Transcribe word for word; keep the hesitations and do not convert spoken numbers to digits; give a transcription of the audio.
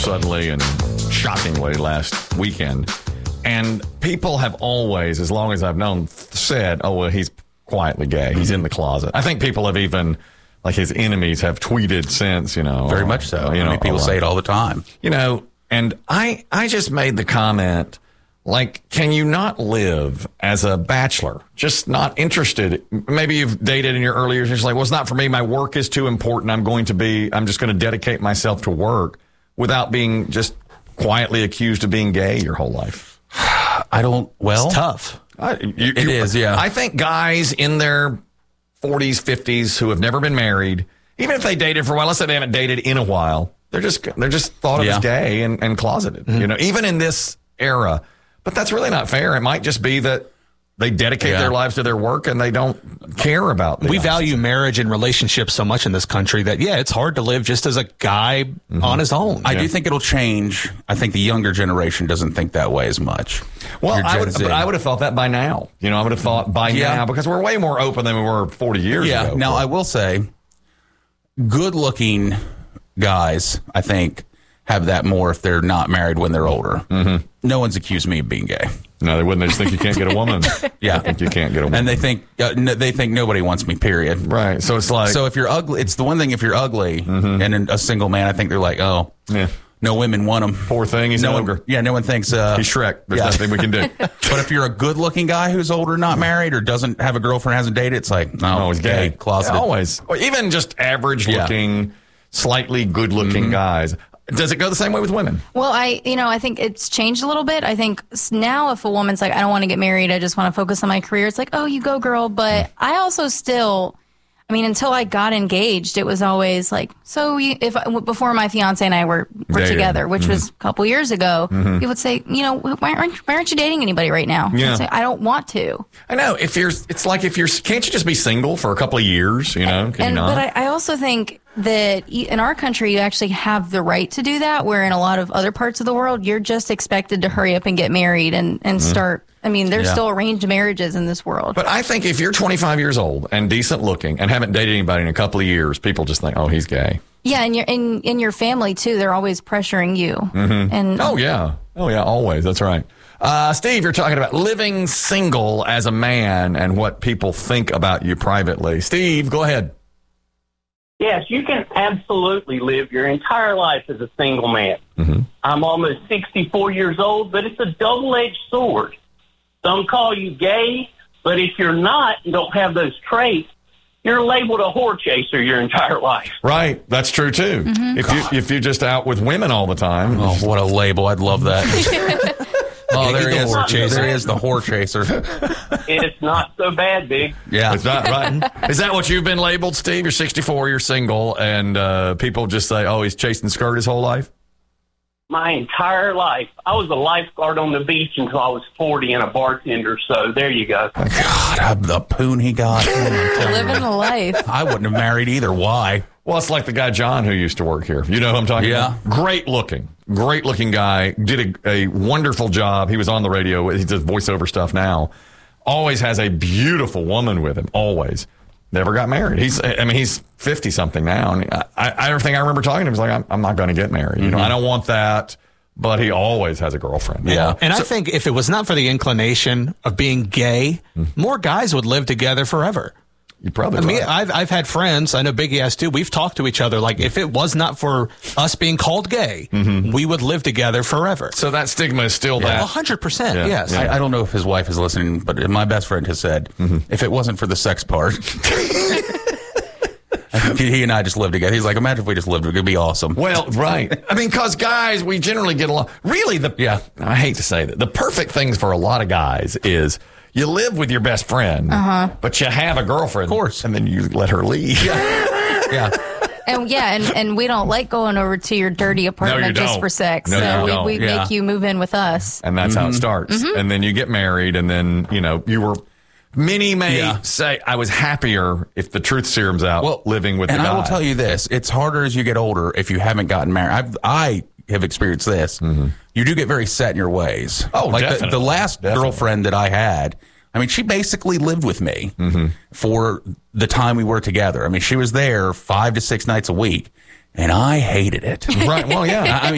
suddenly and shockingly last weekend. And people have always, as long as I've known, said, oh, well, he's quietly gay. He's in the closet. I think people have even, like his enemies have tweeted since, you know. Very much so. You know, I mean, people say it all the time. You know, and I, I just made the comment, like, can you not live as a bachelor? Just not interested. Maybe you've dated in your early years and you're like, well, it's not for me. My work is too important. I'm going to be, I'm just going to dedicate myself to work without being just quietly accused of being gay your whole life. I don't, well. It's tough. I, you, it you, is, yeah. I think guys in their forties, fifties who have never been married, even if they dated for a while, let's say they haven't dated in a while, they're just they're just thought of yeah. as gay and, and closeted, mm-hmm. you know, even in this era. But that's really not fair. It might just be that they dedicate yeah. their lives to their work and they don't care about the We opposite. value marriage and relationships so much in this country that, yeah, it's hard to live just as a guy mm-hmm. on his own. I yeah. do think it'll change. I think the younger generation doesn't think that way as much. Well, I would, but I would have thought that by now. You know, I would have thought by yeah. now because we're way more open than we were forty years yeah. ago. Now, I will say, good-looking guys, I think, have that more if they're not married when they're older. Mm-hmm. No one's accused me of being gay. No, they wouldn't. They just think you can't get a woman. yeah, I think you can't get a woman, and they think uh, no, they think nobody wants me. Period. Right. So it's like so if you're ugly, it's the one thing if you're ugly mm-hmm. and a single man, I think they're like, oh, yeah. no women want him. Poor thing. He's no an one, ogre. Yeah, no one thinks uh, he's Shrek. There's yeah. nothing we can do. But if you're a good-looking guy who's older, not married, or doesn't have a girlfriend, hasn't dated, it's like, no, oh, he's gay, gay closeted. Yeah, always. Or even just average-looking, yeah. slightly good-looking mm-hmm. guys. Does it go the same way with women? Well, I, you know, I think it's changed a little bit. I think now if a woman's like, I don't want to get married, I just want to focus on my career, it's like, oh, you go, girl. But I also still, I mean, until I got engaged, it was always like, so you, if before my fiance and I were, were Dating. together, which mm-hmm. was a couple years ago, mm-hmm. people would say, you know, why aren't, why aren't you dating anybody right now? Yeah. I'd say, I don't want to. I know. If you're, it's like if you're, can't you just be single for a couple of years? You know, can and, you not? But I, I also think that in our country, you actually have the right to do that, where in a lot of other parts of the world, you're just expected to hurry up and get married and, and mm-hmm. start. I mean, there's yeah. still arranged marriages in this world. But I think if you're twenty-five years old and decent looking and haven't dated anybody in a couple of years, people just think, oh, he's gay. Yeah, and your in in your family too, they're always pressuring you. Mm-hmm. And oh yeah, oh yeah, always. That's right. Uh, Steve, you're talking about living single as a man and what people think about you privately. Steve, go ahead. Yes, you can absolutely live your entire life as a single man. Mm-hmm. I'm almost sixty-four years old, but it's a double-edged sword. Some call you gay, but if you're not and don't have those traits, you're labeled a whore chaser your entire life. Right. That's true, too. Mm-hmm. If, you, if you're just out with women all the time. Oh, what a label. I'd love that. oh, there he is. The chaser. There he is, the whore chaser. It's not so bad, Big. Yeah. It's not, right? Is that what you've been labeled, Steve? You're sixty-four, you're single, and uh, people just say, oh, he's chasing skirt his whole life? My entire life. I was a lifeguard on the beach until I was forty and a bartender, so there you go. God, the poon he got. Living the life. I wouldn't have married either. Why? Well, it's like the guy John who used to work here. You know who I'm talking yeah. about? Great looking. Great looking guy. Did a, a wonderful job. He was on the radio. He does voiceover stuff now. Always has a beautiful woman with him. Always. Never got married. He's, I mean, he's fifty something now. And I, I, everything I remember talking to him was like, I'm, I'm not going to get married. You mm-hmm. know, I don't want that. But he always has a girlfriend. Yeah. And so, I think if it was not for the inclination of being gay, mm-hmm. more guys would live together forever. You probably. I mean, right. I've I've had friends. I know Biggie has too. We've talked to each other. Like, if it was not for us being called gay, mm-hmm. we would live together forever. So that stigma is still yeah. that. A hundred percent. Yeah. Yes. Yeah. I, I don't know if his wife is listening, but my best friend has said, mm-hmm. if it wasn't for the sex part, he and I just lived together. He's like, imagine if we just lived. It would be awesome. Well, right. I mean, because guys, we generally get along. Really, the yeah. I hate to say that. The perfect things for a lot of guys is. You live with your best friend, uh-huh. but you have a girlfriend, of course, and then you let her leave. Yeah, yeah. And yeah, and, and we don't like going over to your dirty apartment no, just for sex. No, so we, don't. we yeah. make you move in with us. And that's mm-hmm. how it starts. Mm-hmm. And then you get married, and then, you know, you were, many may yeah. say, I was happier if the truth serum's out well, living with the and guy. And I will tell you this, it's harder as you get older if you haven't gotten married. I've, I have experienced this. Mm-hmm. You do get very set in your ways. Oh, like definitely. The, the last definitely. girlfriend that I had, I mean, she basically lived with me mm-hmm. for the time we were together. I mean, she was there five to six nights a week, and I hated it. Right. Well, yeah. I mean,